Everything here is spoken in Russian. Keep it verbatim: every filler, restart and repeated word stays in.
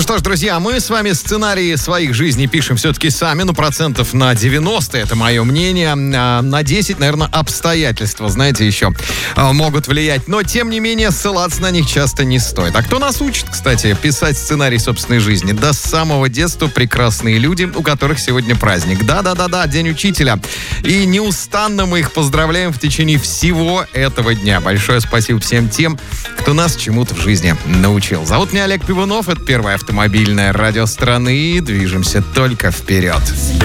что ж, друзья, мы с вами сценарии своих жизней пишем все-таки сами. Ну, процентов на девяносто, это мое мнение. На десять, наверное, обстоятельства, знаете, еще могут влиять. Но, тем не менее, ссылаться на них часто не стоит. А кто нас учит, кстати, писать сценарий собственной жизни? Да с самого детства прекрасные люди, у которых сегодня праздник. Да-да-да-да, День учителя. И неустанно мы их поздравляем в течение всего этого дня. Большое спасибо всем тем, кто нас чему-то в жизни научил. Зовут меня Олег Пивунов, это первое автомобильное радио страны, и движемся только вперед.